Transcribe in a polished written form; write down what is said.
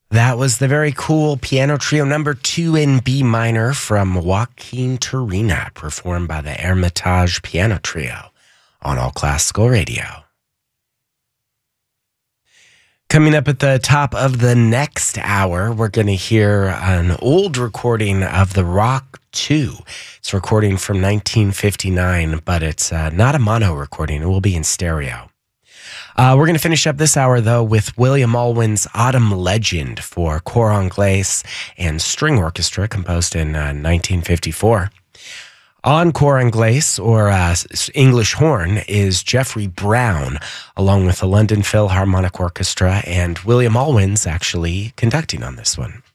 That was the very cool piano trio number 2 in B minor from Joaquin Turina, performed by the Hermitage Piano Trio on All Classical Radio. Coming up at the top of the next hour, we're going to hear an old recording of the Rock 2. It's a recording from 1959, but it's not a mono recording. It will be in stereo. We're going to finish up this hour, though, with William Alwyn's Autumn Legend for Cor Anglais and String Orchestra, composed in 1954. On Cor Anglais, or English horn, is Jeffrey Brown, along with the London Philharmonic Orchestra, and William Alwyn's actually conducting on this one.